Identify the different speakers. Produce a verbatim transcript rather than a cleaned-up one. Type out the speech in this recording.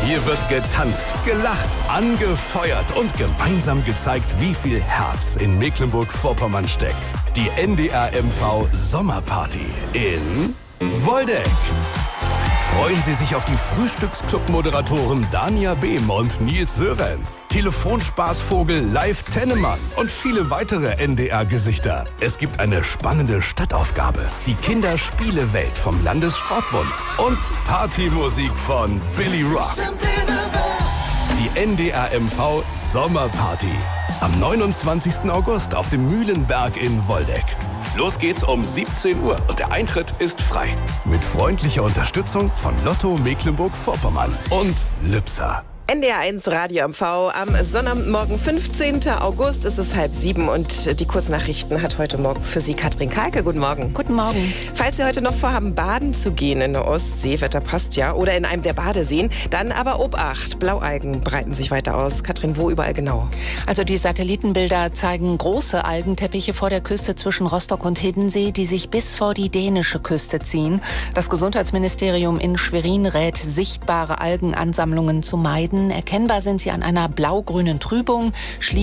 Speaker 1: Hier wird getanzt, gelacht, angefeuert und gemeinsam gezeigt, wie viel Herz in Mecklenburg-Vorpommern steckt. Die N D R M V Sommerparty in Woldeck. Freuen Sie sich auf die Frühstücksclub-Moderatoren Dania Behm und Nils Sörenz, Telefonspaßvogel Live Tennemann und viele weitere N D R-Gesichter. Es gibt eine spannende Stadtaufgabe, die Kinderspielewelt vom Landessportbund und Partymusik von Billy Rock. Die N D R M V Sommerparty am neunundzwanzigsten August auf dem Mühlenberg in Woldeck. Los geht's um siebzehn Uhr und der Eintritt ist frei. Mit freundlicher Unterstützung von Lotto Mecklenburg-Vorpommern und Lübser.
Speaker 2: N D R eins Radio M V am Sonnabendmorgen, fünfzehnten August, ist es halb sieben und die Kurznachrichten hat heute Morgen für Sie Katrin Kalke. Guten Morgen.
Speaker 3: Guten Morgen.
Speaker 2: Falls Sie heute noch vorhaben, baden zu gehen in der Ostsee, Wetter passt ja, oder in einem der Badeseen, dann aber Obacht. Blaualgen breiten sich weiter aus. Katrin, wo überall genau?
Speaker 3: Also die Satellitenbilder zeigen große Algenteppiche vor der Küste zwischen Rostock und Hiddensee, die sich bis vor die dänische Küste ziehen. Das Gesundheitsministerium in Schwerin rät, sichtbare Algenansammlungen zu meiden. Erkennbar sind sie an einer blau-grünen Trübung.